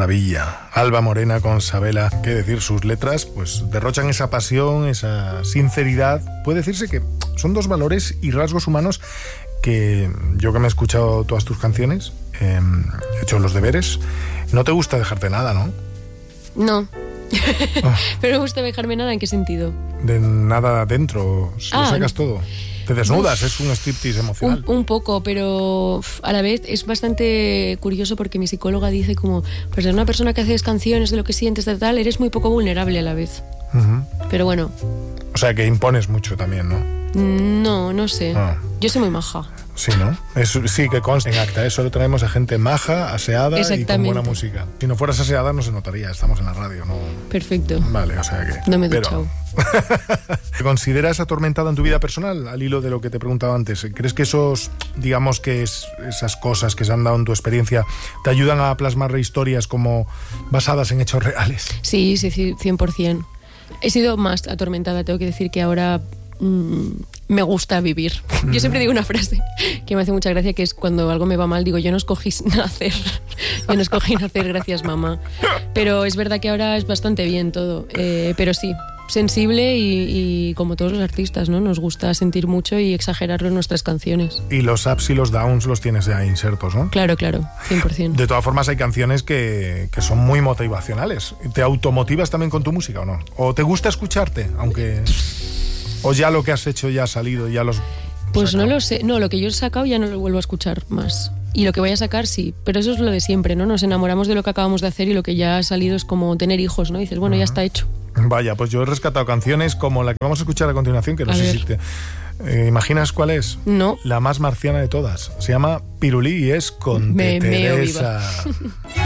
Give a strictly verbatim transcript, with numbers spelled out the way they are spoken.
maravilla. Alba Morena con Sabela, qué decir, sus letras pues derrochan esa pasión, esa sinceridad. Puede decirse que son dos valores y rasgos humanos que yo, que me he escuchado todas tus canciones, eh, he hecho los deberes, no te gusta dejarte nada, ¿no? No. Oh. Pero me gusta dejarme nada, ¿en qué sentido? De nada dentro, ah, lo sacas todo. Te desnudas, es un striptease emocional. Un, un poco, pero a la vez es bastante curioso porque mi psicóloga dice como, pues de una persona que haces canciones de lo que sientes, de tal, eres muy poco vulnerable a la vez. Uh-huh. Pero bueno. O sea que impones mucho también, ¿no? No, no sé. Ah. Yo soy muy maja. Sí, ¿no? Es, sí, que consta en acta, ¿eh? Solo tenemos a gente maja, aseada y con buena música. Si no fueras aseada no se notaría, estamos en la radio, ¿no? Perfecto. Vale, o sea que... No me he duchado. ¿Te consideras atormentada en tu vida personal, al hilo de lo que te preguntaba antes? ¿Crees que esos, digamos que es, esas cosas que se han dado en tu experiencia te ayudan a plasmar historias como basadas en hechos reales? Sí, sí, sí, cien por ciento. He sido más atormentada, tengo que decir que ahora... Mm, me gusta vivir. Mm. Yo siempre digo una frase que me hace mucha gracia, que es cuando algo me va mal, digo, yo no escogí nacer, yo no escogí nacer, gracias mamá. Pero es verdad que ahora es bastante bien todo, eh, pero sí, sensible y, y como todos los artistas, ¿no? Nos gusta sentir mucho y exagerarlo en nuestras canciones. Y los ups y los downs los tienes ya insertos, ¿no? Claro, claro, cien por ciento. De todas formas hay canciones que, que son muy motivacionales. ¿Te automotivas también con tu música o no? ¿O te gusta escucharte, aunque... ¿O ya lo que has hecho ya ha salido, ya los... Pues sacado? No lo sé. No, lo que yo he sacado ya no lo vuelvo a escuchar más. Y lo que voy a sacar sí. Pero eso es lo de siempre, ¿no? Nos enamoramos de lo que acabamos de hacer y lo que ya ha salido es como tener hijos, ¿no? Y dices, bueno, uh-huh. ya está hecho. Vaya, pues yo he rescatado canciones como la que vamos a escuchar a continuación, que no a sé ver. si te... Eh, ¿Imaginas cuál es? No. La más marciana de todas. Se llama Pirulí y es con me, Teresa.